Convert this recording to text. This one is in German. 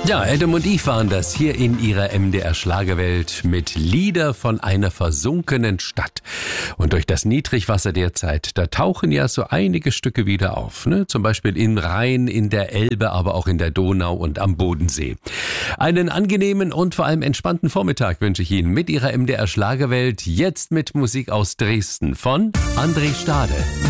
Ja, Adam und Eve waren das hier in ihrer MDR-Schlagerwelt mit Lieder von einer versunkenen Stadt. Und durch das Niedrigwasser derzeit, da tauchen ja so einige Stücke wieder auf. Ne? Zum Beispiel im Rhein, in der Elbe, aber auch in der Donau und am Bodensee. Einen angenehmen und vor allem entspannten Vormittag wünsche ich Ihnen mit Ihrer MDR-Schlagerwelt. Jetzt mit Musik aus Dresden von André Stade.